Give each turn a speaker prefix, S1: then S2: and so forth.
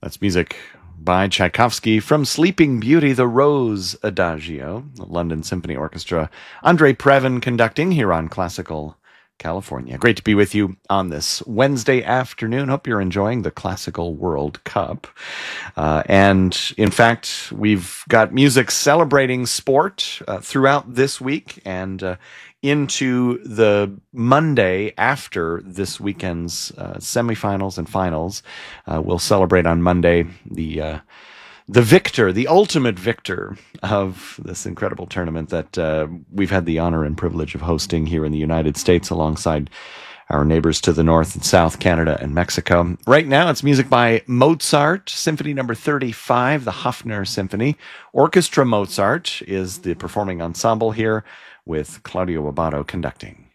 S1: That's music by Tchaikovsky from Sleeping Beauty, the Rose Adagio, the London Symphony Orchestra. Andre Previn conducting here on Classical California. Great to be with you on this Wednesday afternoon. Hope you're enjoying the Classical World Cup. And in fact, we've got music celebrating sport throughout this week and into the Monday after this weekend's semifinals and finals. We'll celebrate on Monday the victor, the ultimate victor of this incredible tournament that we've had the honor and privilege of hosting here in the United States alongside our neighbors to the north and south, Canada and Mexico. Right now, it's music by Mozart, Symphony number 35, the Hafner Symphony. Orchestra Mozart is the performing ensemble here with Claudio Abbado conducting.